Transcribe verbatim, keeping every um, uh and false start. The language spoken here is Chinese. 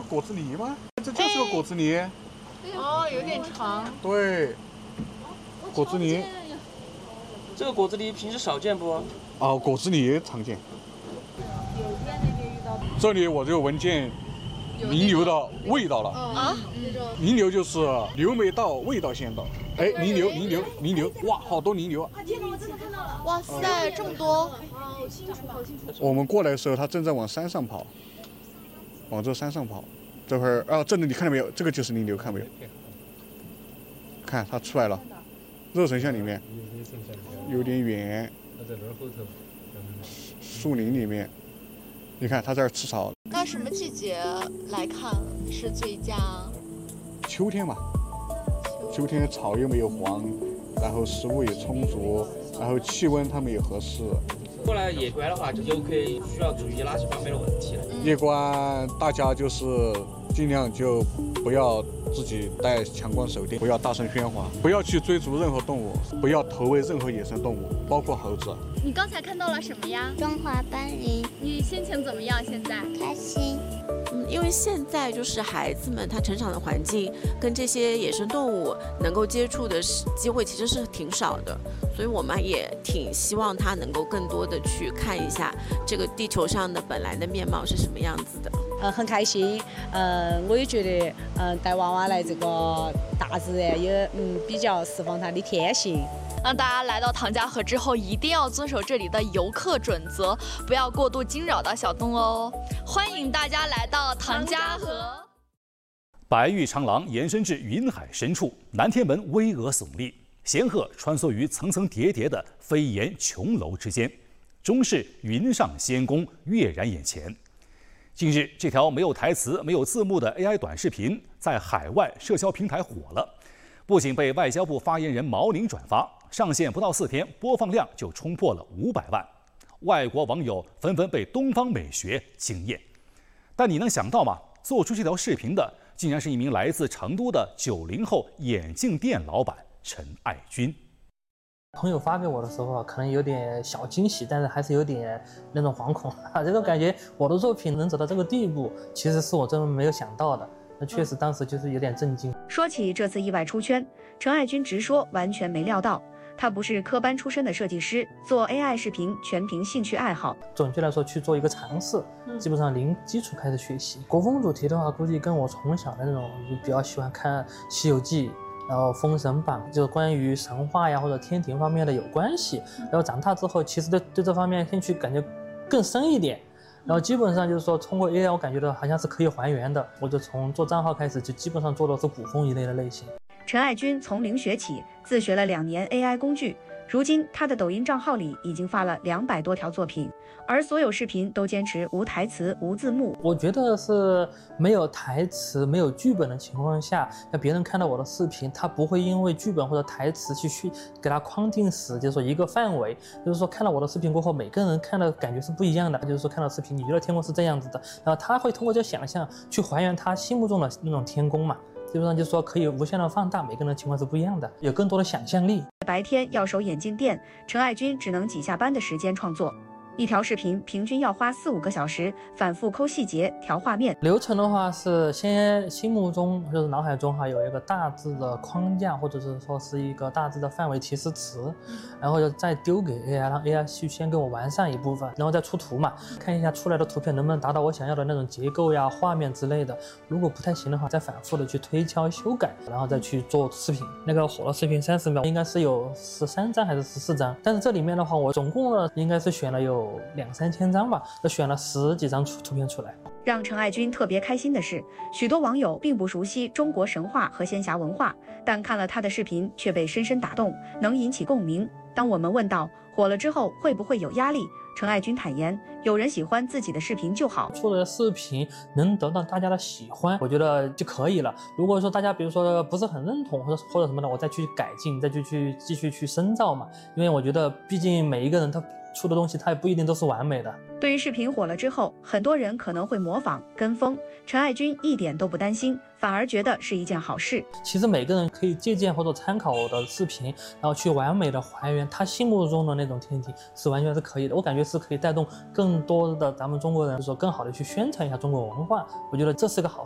果子狸吗？这就是个果子狸。 哦，有点长。 对，果子狸。 这个果子狸平时少见不？ 哦，果子狸常见。这里我就闻见泥牛的味道了。 啊， 泥牛就是牛没到，味道先到。哎，泥牛，泥牛，泥牛，哇，好多泥牛啊！ 天哪，我真的看到了！哇塞，这么多！好清楚，好清楚。 我们过来的时候，它正在往山上跑，往这山上跑。这会儿啊，这里你看到没有？这个就是泥牛，看没有？看它出来了，热成像里面，有点远。它在那后头，树林里面。你看它在这儿吃草。 那什么季节来看是最佳？ 秋天嘛，秋天草又没有黄，然后食物也充足，然后气温它们也合适。 过来野观的话，就可以需要注意哪些方面的问题了？ 夜观大家就是尽量就不要自己带强光手电，不要大声喧哗，不要去追逐任何动物，不要投喂任何野生动物，包括猴子。 你刚才看到了什么呀？ 中华斑羚。 你心情怎么样？现在开心。 嗯，因为现在就是孩子们他成长的环境跟这些野生动物能够接触的机会其实是挺少的，所以我们也挺希望他能够更多的去看一下这个地球上的本来的面貌是什么样子的。 嗯，很开心。嗯，我也觉得，嗯，带娃娃来这个大自然也嗯比较释放他的天性。 让大家来到唐家河之后，一定要遵守这里的游客准则，不要过度惊扰到小动物哦。欢迎大家来到唐家河。 白玉长廊延伸至云海深处，南天门巍峨耸立，仙鹤穿梭于层层叠叠的飞檐琼楼之间，终是云上仙宫跃然眼前。近日，这条没有台词、没有字幕的 A I 短视频在海外社交平台火了，不仅被外交部发言人毛宁转发，上线不到四天，播放量就冲破了五百万，外国网友纷纷被东方美学惊艳。但你能想到吗？做出这条视频的竟然是一名来自成都的九零后眼镜店老板陈爱军。 朋友发给我的时候，可能有点小惊喜，但是还是有点那种惶恐啊。这种感觉，我的作品能走到这个地步，其实是我真的没有想到的。那确实当时就是有点震惊。 说起这次意外出圈，陈爱军直说完全没料到。他不是科班出身的设计师，做 A I 视频全凭兴趣爱好。 准确来说，去做一个尝试，基本上零基础开始学习。国风主题的话，估计跟我从小的那种就比较喜欢看《西游记》，然后《封神榜》，就是关于神话呀或者天庭方面的有关系。然后长大之后，其实对对这方面兴趣感觉更深一点。然后基本上就是说，通过 A I， 我感觉到好像是可以还原的。我就从做账号开始，就基本上做的是古风一类的类型。 陈爱军从零学起，自学了两年 A I 工具，如今他的抖音账号里已经发了两百多条作品，而所有视频都坚持无台词、无字幕。 我觉得是没有台词、没有剧本的情况下，让别人看到我的视频，他不会因为剧本或者台词去去给他框定死，就是说一个范围。就是说看到我的视频过后，每个人看的感觉是不一样的。就是说看到视频，你觉得天空是这样子的，然后他会通过这想象去还原他心目中的那种天空嘛。基本上就是说可以无限的放大，每个人的情况是不一样的，有更多的想象力。 白天要守眼镜店，陈爱军只能挤下班的时间创作。一条视频平均要花四五个小时，反复抠细节、调画面。 流程的话是先心目中就是脑海中哈有一个大致的框架，或者是说是一个大致的范围提示词，然后就再丢给 A I， 让 A I 去先给我完善一部分，然后再出图嘛，看一下出来的图片能不能达到我想要的那种结构呀、画面之类的。如果不太行的话，再反复的去推敲修改，然后再去做视频。那个火的视频三十秒应该是有十三张还是十四张，但是这里面的话，我总共呢应该是选了有两三千张吧，就选了十几张图片出来。 让陈爱军特别开心的是，许多网友并不熟悉中国神话和仙侠文化，但看了他的视频却被深深打动，能引起共鸣。当我们问到火了之后会不会有压力，陈爱军坦言，有人喜欢自己的视频就好， 出的视频能得到大家的喜欢，我觉得就可以了。如果说大家比如说不是很认同或者或者什么的，我再去改进，再去去继续去深造嘛。因为我觉得毕竟每一个人他出的东西它也不一定都是完美的。 对于视频火了之后，很多人可能会模仿跟风，陈爱军一点都不担心，反而觉得是一件好事。 其实每个人可以借鉴或者参考我的视频，然后去完美的还原他心目中的那种天庭，是完全是可以的。我感觉是可以带动更多的咱们中国人，说更好的去宣传一下中国文化，我觉得这是个好